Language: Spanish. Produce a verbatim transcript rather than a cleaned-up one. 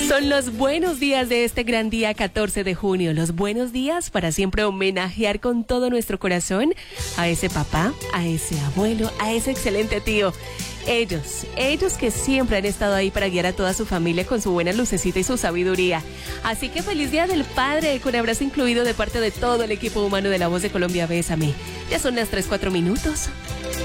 Son los buenos días de este gran día catorce de junio, los buenos días para siempre homenajear con todo nuestro corazón a ese papá, a ese abuelo, a ese excelente tío. Ellos, ellos que siempre han estado ahí para guiar a toda su familia con su buena lucecita y su sabiduría. Así que feliz Día del Padre, con abrazo incluido de parte de todo el equipo humano de La Voz de Colombia. Bésame. Ya son las tres, cuatro minutos.